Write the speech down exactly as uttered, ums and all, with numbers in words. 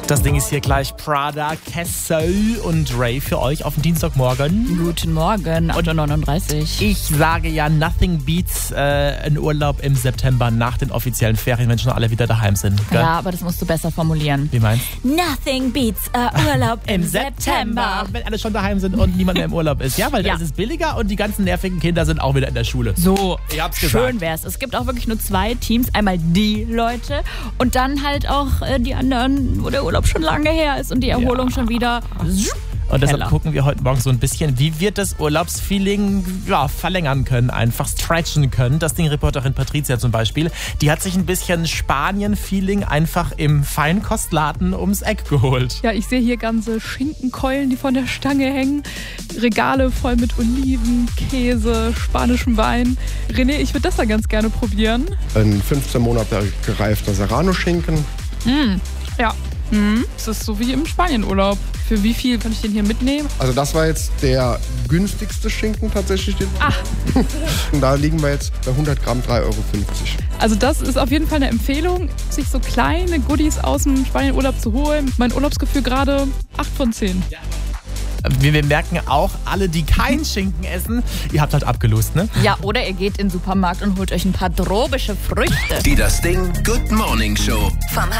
Das Ding ist hier gleich Prada, Kessel und Ray für euch auf den Dienstagmorgen. Guten Morgen, acht Uhr neununddreißig. Ich sage ja, nothing beats äh, einen Urlaub im September nach den offiziellen Ferien, wenn schon alle wieder daheim sind. Gell? Ja, aber das musst du besser formulieren. Wie meinst du? Nothing beats a Urlaub im, im September. Wenn alle schon daheim sind und niemand mehr im Urlaub ist. Ja, weil ja. da ist es billiger und die ganzen nervigen Kinder sind auch wieder in der Schule. So, ich hab's gesagt. Schön wär's. Es gibt auch wirklich nur zwei Teams. Einmal die Leute und dann halt auch äh, die anderen, wo der Urlaub schon lange her ist und die Erholung ja. schon wieder... Und deshalb Heller. gucken wir heute Morgen so ein bisschen, wie wir das Urlaubsfeeling ja, verlängern können, einfach stretchen können. Das Ding-Reporterin Patricia zum Beispiel, die hat sich ein bisschen Spanien-Feeling einfach im Feinkostladen ums Eck geholt. Ja, ich sehe hier ganze Schinkenkeulen, die von der Stange hängen. Regale voll mit Oliven, Käse, spanischem Wein. René, ich würde das ja ganz gerne probieren. Ein fünfzehn Monate gereifter Serrano-Schinken. Mm, ja. Mhm. Das ist so wie im Spanienurlaub. Für wie viel kann ich den hier mitnehmen? Also das war jetzt der günstigste Schinken tatsächlich. Ach. Und da liegen wir jetzt bei hundert Gramm drei Euro fünfzig. Also das ist auf jeden Fall eine Empfehlung, sich so kleine Goodies aus dem Spanienurlaub zu holen. Mein Urlaubsgefühl gerade acht von zehn. Ja. Wir, wir merken auch, alle, die keinen Schinken essen, ihr habt halt abgelost, ne? Ja, oder ihr geht in den Supermarkt und holt euch ein paar tropische Früchte. Die Das Ding Good Morning Show. Vom